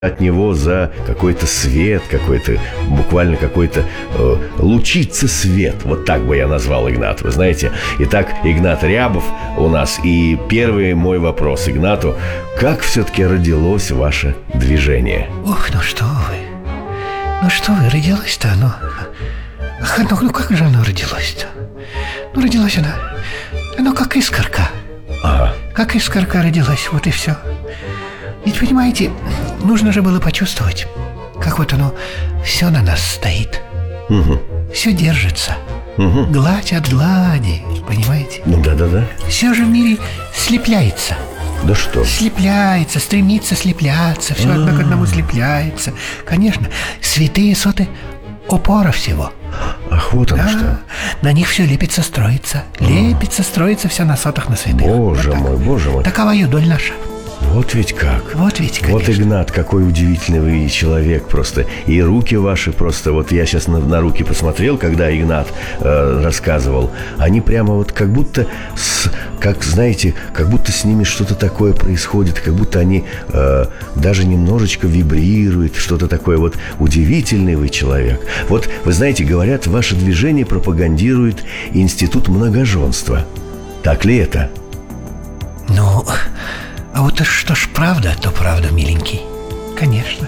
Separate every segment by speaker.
Speaker 1: от него за какой-то свет, какой-то, буквально какой-то лучится свет. Вот так бы я назвал Игната, вы знаете. Итак, Игнат Рябов у нас. И первый мой вопрос Игнату: как все-таки родилось ваше движение?
Speaker 2: Ох, ну что вы, родилось-то оно. Ну как же оно родилось-то? Ну, родилась оно как искорка.
Speaker 1: Ага.
Speaker 2: Как искорка родилась, вот и все. Ведь, понимаете, нужно же было почувствовать, как вот оно все на нас стоит.
Speaker 1: Угу.
Speaker 2: Все держится.
Speaker 1: Угу.
Speaker 2: Гладь от глади, понимаете?
Speaker 1: Ну да.
Speaker 2: Все же в мире слепляется.
Speaker 1: Да что?
Speaker 2: Слепляется, стремится слепляться. Все одно к одному слепляется. Конечно, святые соты — опора всего.
Speaker 1: Ах, вот оно что.
Speaker 2: На них все лепится, строится. Лепится, строится все на сотах, на святых.
Speaker 1: Боже мой.
Speaker 2: Такова юдоль наша.
Speaker 1: Вот ведь как.
Speaker 2: Вот ведь, конечно.
Speaker 1: Вот, Игнат, какой удивительный вы человек просто. И руки ваши просто. Вот я сейчас на руки посмотрел, когда Игнат рассказывал. Они прямо вот как будто, как знаете, как будто с ними что-то такое происходит. Как будто они даже немножечко вибрируют. Что-то такое вот. Удивительный вы человек. Вот, вы знаете, говорят, ваше движение пропагандирует институт многоженства. Так ли это?
Speaker 2: Ну... А вот что ж правда, то правда, миленький. Конечно.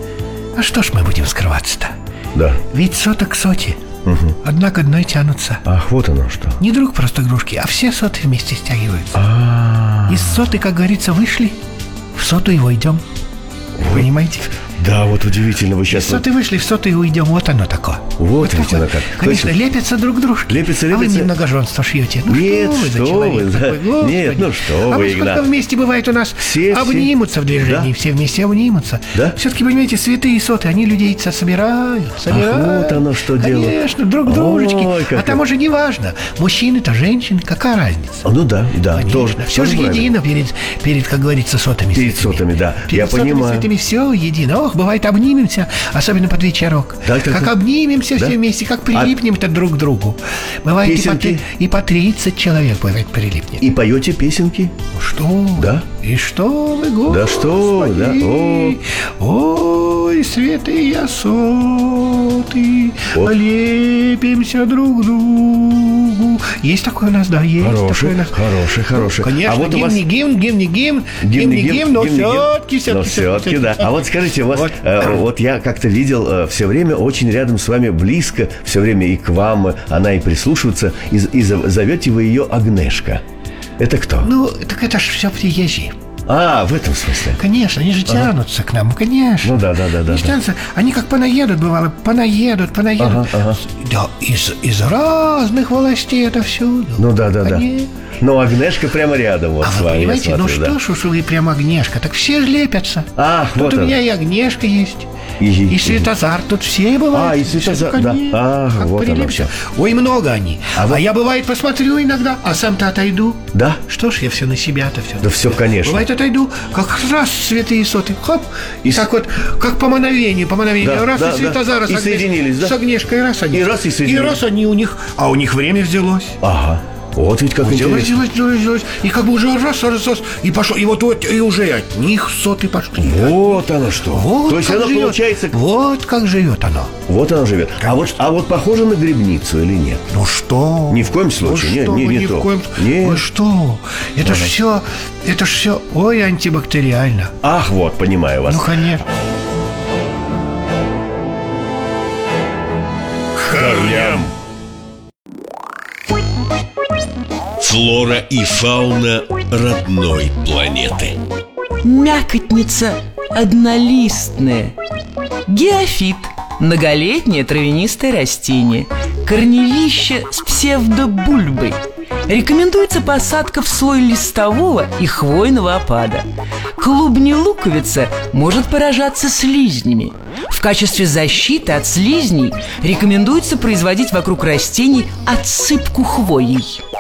Speaker 2: А что ж мы будем скрываться-то?
Speaker 1: Да.
Speaker 2: Ведь сота к соте. Угу. Одна к одной тянутся.
Speaker 1: Ах, вот оно что.
Speaker 2: Не друг просто дружки, а все соты вместе стягиваются. Из соты, как говорится, вышли, в соту и войдем. Понимаете?
Speaker 1: Да, вот удивительно вы сейчас...
Speaker 2: Из соты вышли, в соту и уйдем. Вот оно такое.
Speaker 1: Вот ведь оно как.
Speaker 2: Конечно, лепятся друг к дружке.
Speaker 1: Лепятся.
Speaker 2: А вы мне многоженство шьете. Ну
Speaker 1: нет,
Speaker 2: что вы,
Speaker 1: да. Нет, ну что
Speaker 2: вы,
Speaker 1: Игнат.
Speaker 2: сколько вместе бывает у нас обнимутся в движении, все вместе обнимутся.
Speaker 1: Да?
Speaker 2: Все-таки, понимаете, святые соты, они людей собирают.
Speaker 1: Ах, вот оно что дело.
Speaker 2: Конечно, друг к дружечке. А там уже не важно, мужчины-то, женщины, какая разница?
Speaker 1: Ну да,
Speaker 2: тоже. Все же едино перед, как говорится, сотами.
Speaker 1: Перед сотами, да.
Speaker 2: Я понимаю. Перед сотами все едино. Ох, бывает, обнимемся, особенно под вечерок. Как обнимемся все вместе, как прилипнем-то друг к другу. Бывает и по 30 человек бывает прилипнет.
Speaker 1: И поете песенки?
Speaker 2: Что?
Speaker 1: Да.
Speaker 2: И что вы, Господи?
Speaker 1: Да что? Да.
Speaker 2: Ой, святые соты, лепимся друг к другу. Есть такое у нас, да, есть.
Speaker 1: Хороший.
Speaker 2: Конечно,
Speaker 1: а вот
Speaker 2: гимн, но все-таки,
Speaker 1: да. А вот скажите, вот я как-то видел все время очень рядом с вами, близко, все время и к вам она и прислушивается, и зовете вы ее Агнешка. Это кто?
Speaker 2: Ну, так это ж все приезжие.
Speaker 1: А, в этом смысле?
Speaker 2: Конечно, они же тянутся к нам, конечно.
Speaker 1: Ну да.
Speaker 2: Они тянутся, они как понаедут, бывало, понаедут.
Speaker 1: Ага.
Speaker 2: Да, из разных властей это всюду.
Speaker 1: Ну да. Но Агнешка прямо рядом вот с вами.
Speaker 2: Вы понимаете,
Speaker 1: смотрю,
Speaker 2: что ж вы прямо Агнешка, так все же лепятся.
Speaker 1: Ах,
Speaker 2: тут
Speaker 1: вот
Speaker 2: у меня и Агнешка есть. И Светозар, тут все бывают.
Speaker 1: И Светозар, да. Ах, вот оно все.
Speaker 2: Ой, много они. А я, бывает, посмотрю иногда, а сам-то отойду.
Speaker 1: Да?
Speaker 2: Что ж, я все на себя-то все.
Speaker 1: Да все, конечно.
Speaker 2: Бывает, отойду, как раз святые соты, хоп, и так вот, как по мановению, раз и Светозара
Speaker 1: и соединились, да?
Speaker 2: С Агнешкой, раз они.
Speaker 1: И соединились.
Speaker 2: И раз они у них, а у них время взялось.
Speaker 1: Ага. Вот ведь как интересно.
Speaker 2: Взялось. И как бы уже раз, и пошел. И вот и уже от них соты пошли.
Speaker 1: Вот оно что.
Speaker 2: Вот.
Speaker 1: То есть оно
Speaker 2: живет.
Speaker 1: Получается...
Speaker 2: Вот как живет оно.
Speaker 1: Вот оно живет. А вот похоже на грибницу или нет?
Speaker 2: Ну что?
Speaker 1: Ни в коем случае. Не то.
Speaker 2: Ну что? Это ж все, ой, антибактериально.
Speaker 1: Ах, вот, понимаю вас.
Speaker 2: Ну, конечно.
Speaker 1: Харлям.
Speaker 3: Флора и фауна родной планеты.
Speaker 4: Мякотница однолистная. Геофит – многолетнее травянистое растение. Корневище с псевдобульбой. Рекомендуется посадка в слой листового и хвойного опада. Клубни-луковица может поражаться слизнями. В качестве защиты от слизней рекомендуется производить вокруг растений отсыпку хвоей.